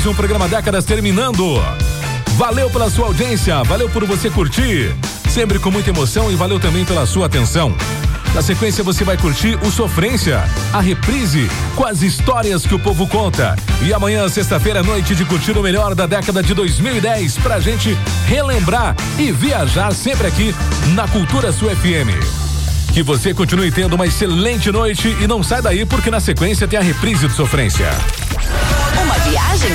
Um programa Décadas terminando. Valeu pela sua audiência, valeu por você curtir, sempre com muita emoção, e valeu também pela sua atenção. Na sequência você vai curtir o Sofrência, a reprise com as histórias que o povo conta. E amanhã, sexta-feira, noite de curtir o melhor da década de 2010 pra gente relembrar e viajar sempre aqui na Cultura Sul FM. Que você continue tendo uma excelente noite e não sai daí, porque na sequência tem a reprise do Sofrência. Uma viagem